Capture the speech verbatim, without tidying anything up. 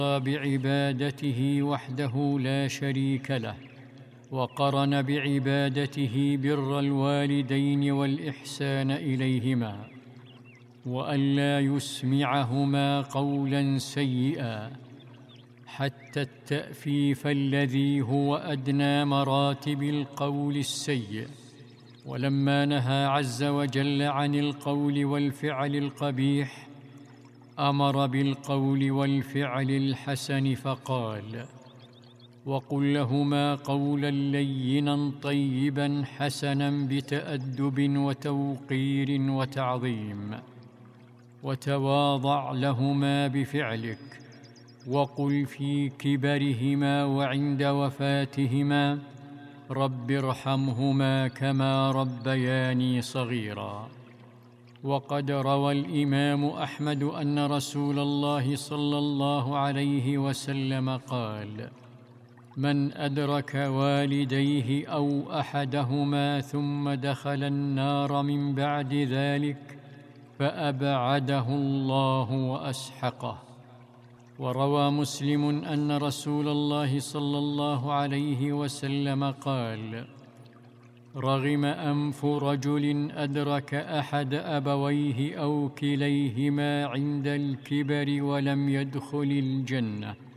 بعبادته وحده لا شريك له، وقرن بعبادته بر الوالدين والإحسان إليهما، وألا يسمعهما قولا سيئا، حتى التأفيف الذي هو أدنى مراتب القول السيء. ولما نهى عز وجل عن القول والفعل القبيح أمر بالقول والفعل الحسن، فقال: وقل لهما قولا لينا طيبا حسنا بتأدب وتوقير وتعظيم، وتواضع لهما بفعلك، وقل في كبرهما وعند وفاتهما: رب ارحمهما كما ربياني صغيرا. وقد روى الإمام أحمد أن رسول الله صلى الله عليه وسلم قال: من أدرك والديه أو أحدهما ثم دخل النار من بعد ذلك فأبعده الله وأسحقه. وروى مسلم أن رسول الله صلى الله عليه وسلم قال: رغم أنف رجل أدرك أحد أبويه أو كليهما عند الكبر ولم يدخل الجنة.